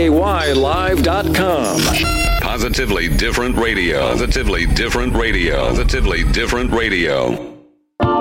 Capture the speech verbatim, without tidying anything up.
K A Y live dot com. Positively different radio. Positively different radio. Positively different radio.